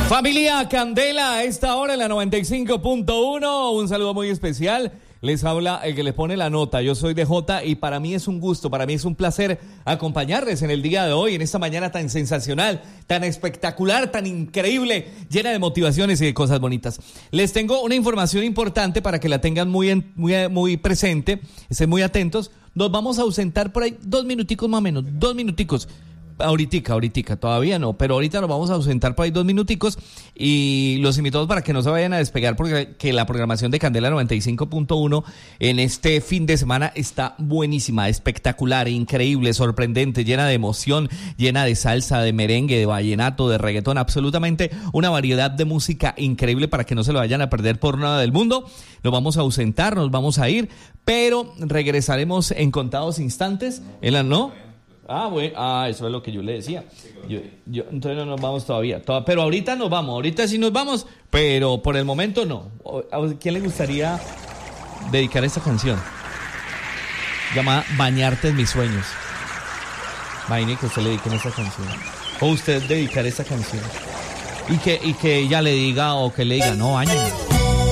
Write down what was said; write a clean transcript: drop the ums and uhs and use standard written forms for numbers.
Familia Candela, a esta hora en la 95.1, un saludo muy especial. Les habla el que les pone la nota. Yo soy DJ y para mí es un gusto, para mí es un placer acompañarles en el día de hoy, en esta mañana tan sensacional, tan espectacular, tan increíble, llena de motivaciones y de cosas bonitas. Les tengo una información importante para que la tengan muy presente, estén muy atentos. Nos vamos a ausentar por ahí 2 minuticos más o menos, 2 minuticos. Ahoritica, todavía no, pero ahorita nos vamos a ausentar por ahí 2 minuticos y los invitamos para que no se vayan a despegar porque que la programación de Candela 95.1 en este fin de semana está buenísima, espectacular, increíble, sorprendente, llena de emoción, llena de salsa, de merengue, de vallenato, de reggaetón, absolutamente una variedad de música increíble para que no se lo vayan a perder por nada del mundo. Nos vamos a ausentar, nos vamos a ir, pero regresaremos en contados instantes, ¿no? Bueno, eso es lo que yo le decía. Entonces no nos vamos todavía. Pero ahorita nos vamos, ahorita sí nos vamos, pero por el momento no. ¿A quién le gustaría dedicar esta canción? Llamada Bañarte en mis sueños. Imagine que usted le dedique esta canción. O usted dedicar esta canción. Y que ella le diga o que le diga, no, bañame.